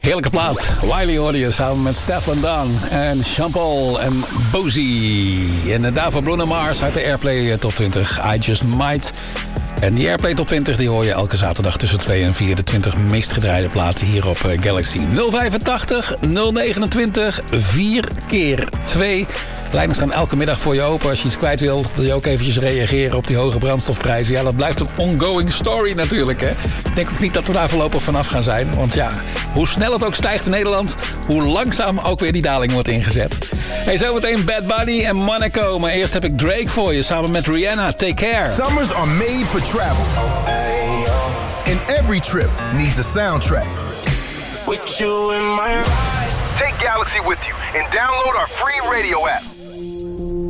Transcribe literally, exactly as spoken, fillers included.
Heerlijke plaat. Wiley hoorde je samen met Stefan Don en Jean-Paul en Bozy. En daarvoor Bruno Mars uit de Airplay Top twintig. I Just Might. En die Airplay Top twintig die hoor je elke zaterdag tussen twee en vier. De twintig meest gedraaide platen hier op Galaxy. nul vijfentachtig nul negenentwintig vier keer twee. Lijnen staan elke middag voor je open. Als je iets kwijt wil, wil je ook eventjes reageren op die hoge brandstofprijzen. Ja, dat blijft een ongoing story natuurlijk, hè. Ik denk ook niet dat we daar voorlopig vanaf gaan zijn. Want ja, hoe snel het ook stijgt in Nederland, hoe langzaam ook weer die daling wordt ingezet. Hey, zometeen Bad Bunny en Monaco. Maar eerst heb ik Drake voor je samen met Rihanna. Take care. Summers are made for travel. And every trip needs a soundtrack. With you in my eyes. Take Galaxy with you and download our free radio app.